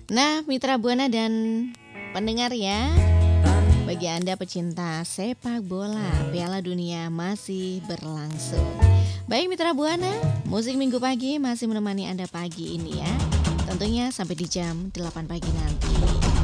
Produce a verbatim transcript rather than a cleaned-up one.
Nah, Mitra Buana dan pendengar ya, bagi Anda pecinta sepak bola, Piala Dunia masih berlangsung. Baik Mitra Buana, musik Minggu pagi masih menemani Anda pagi ini ya. Tentunya sampai di jam delapan pagi nanti.